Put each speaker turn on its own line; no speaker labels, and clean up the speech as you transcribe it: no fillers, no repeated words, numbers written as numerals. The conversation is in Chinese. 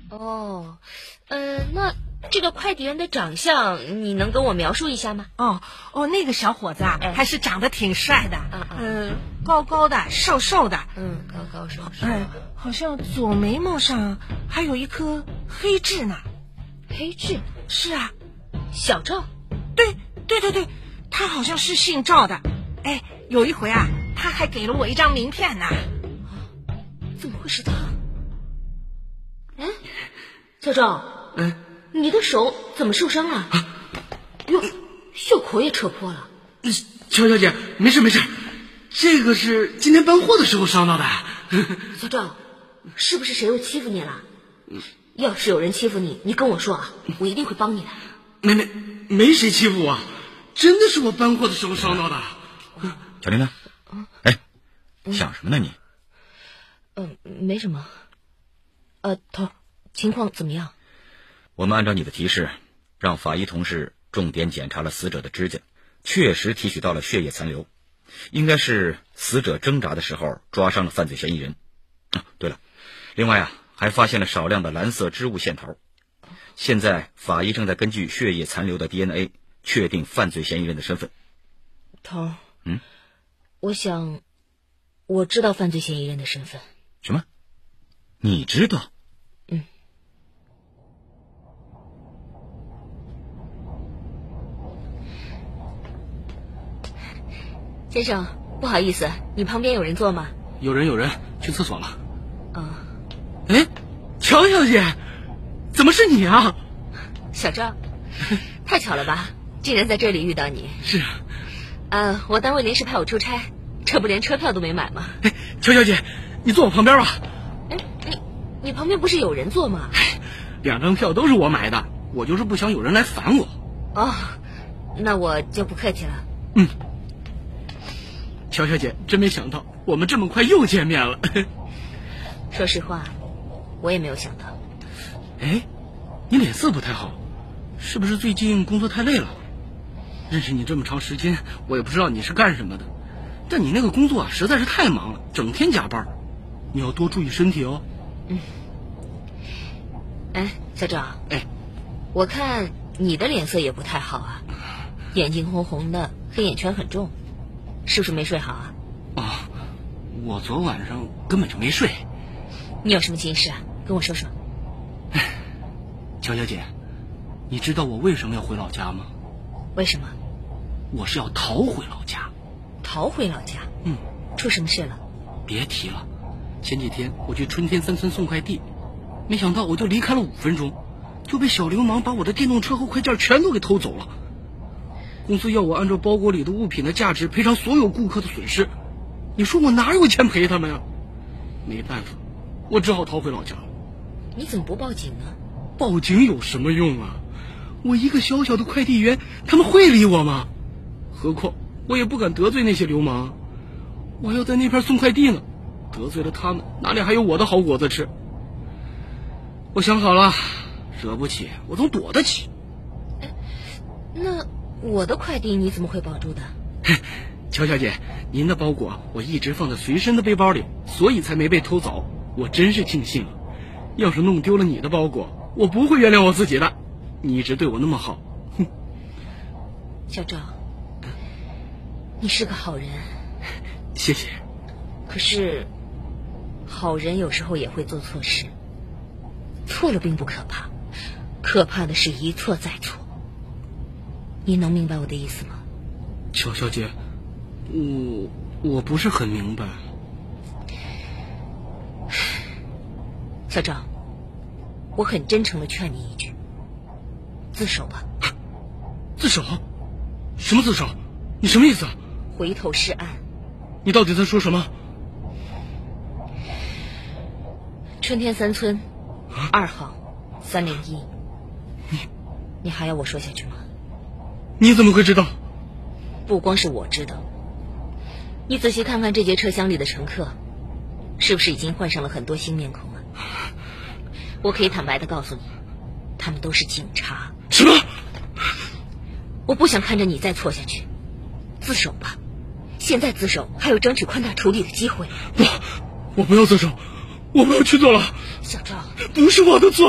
哦，那这个快递员的长相，你能跟我描述一下吗？
那个小伙子啊，还是长得挺帅的，高高的，瘦瘦的，
高高瘦瘦，
好像左眉毛上还有一颗黑痣呢。
黑痣？
是啊，
小赵？
对，他好像是姓赵的。有一回啊，他还给了我一张名片呢。
怎么会是他？小赵，你的手怎么受伤了？哟，袖口也扯破了。
乔小姐，没事，这个是今天搬货的时候伤到的。
小赵，是不是谁又欺负你了？要是有人欺负你，你跟我说啊，我一定会帮你的。
没谁欺负我，真的是我搬货的时候伤到的。
小林呢？想什么呢你？
没什么。头，情况怎么样？
我们按照你的提示，让法医同事重点检查了死者的指甲，确实提取到了血液残留，应该是死者挣扎的时候抓伤了犯罪嫌疑人。对了，另外还发现了少量的蓝色织物线头。现在法医正在根据血液残留的 DNA 确定犯罪嫌疑人的身份。
头，我想我知道犯罪嫌疑人的身份。
什么？你知道？
先生，不好意思，你旁边有人坐吗？
有人，去厕所了。乔小姐，怎么是你啊？
小赵，太巧了吧，竟然在这里遇到你。
是
啊。我单位临时派我出差，这不连车票都没买吗？
乔小姐，你坐我旁边吧。
你旁边不是有人坐吗
？2张票都是我买的，我就是不想有人来烦我。
那我就不客气了。
乔小姐，真没想到我们这么快又见面了。
说实话，我也没有想到。
你脸色不太好，是不是最近工作太累了？认识你这么长时间，我也不知道你是干什么的，但你那个工作实在是太忙了，整天加班，你要多注意身体哦。
小赵，我看你的脸色也不太好啊，眼睛红红的，黑眼圈很重，是不是没睡好啊？
我昨晚上根本就没睡。
你有什么心事啊？跟我说说。
乔小姐，你知道我为什么要回老家吗？
为什么？
我是要逃回老家。
逃回老家？出什么事了？
别提了，前几天我去春天3村送快递，没想到我就离开了5分钟，就被小流氓把我的电动车和快件全都给偷走了。公司要我按照包裹里的物品的价值赔偿所有顾客的损失，你说我哪有钱赔他们呀？没办法，我只好逃回老家了。
你怎么不报警呢？
报警有什么用啊？我一个小小的快递员，他们会理我吗？何况我也不敢得罪那些流氓，我要在那边送快递呢，得罪了他们，哪里还有我的好果子吃？我想好了，惹不起我总躲得起。
那我的快递你怎么会保住的？
乔小姐，您的包裹我一直放在随身的背包里，所以才没被偷走，我真是庆幸了。要是弄丢了你的包裹，我不会原谅我自己的。你一直对我那么好。
小赵，你是个好人。
谢谢。
可是好人有时候也会做错事，错了并不可怕，可怕的是一错再错。你能明白我的意思吗？
乔小姐，我不是很明白。
小赵，我很真诚地劝你一句，自首吧。
自首？什么自首？你什么意思啊？
回头是岸。
你到底在说什么？
春天3村2号301。你还要我说下去吗？
你怎么会知道？
不光是我知道，你仔细看看这节车厢里的乘客，是不是已经换上了很多新面孔了？我可以坦白地告诉你，他们都是警察。
什么？
我不想看着你再错下去，自首吧。现在自首还有争取宽大处理的机会。
不，我不要自首，我不要去做了。
小赵，
不是我的错。